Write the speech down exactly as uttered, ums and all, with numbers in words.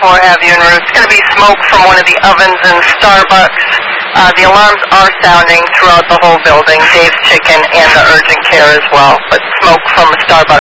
what have you, and there's going to be smoke from one of the ovens in Starbucks. Uh, the alarms are sounding throughout the whole building, Dave's Chicken and the urgent care as well, but smoke from a Starbucks